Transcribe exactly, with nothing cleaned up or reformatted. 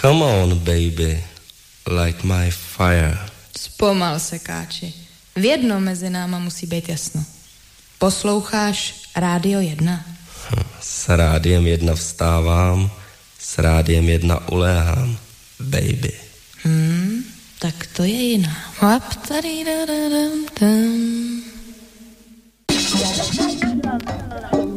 Come on, baby, light my fire. Zpomal se, Káči. V jednom mezi náma musí být jasno. Posloucháš Rádio jedna? S Rádiem jedna vstávám, s Rádiem jedna uléhám, baby. Hmm, tak to je jiná. Hop, tady, da, da, dam, dam.